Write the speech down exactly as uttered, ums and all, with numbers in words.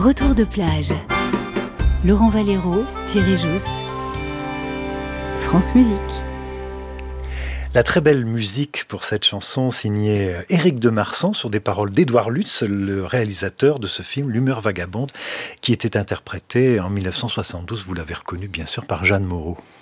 Retour de plage. Laurent Valero, Thierry Jousse, France Musique. La très belle musique pour cette chanson signée Éric de Marsan sur des paroles d'Édouard Lutz, le réalisateur de ce film L'humeur vagabonde, qui était interprété en mille neuf cent soixante-douze, vous l'avez reconnu bien sûr, par Jeanne Moreau.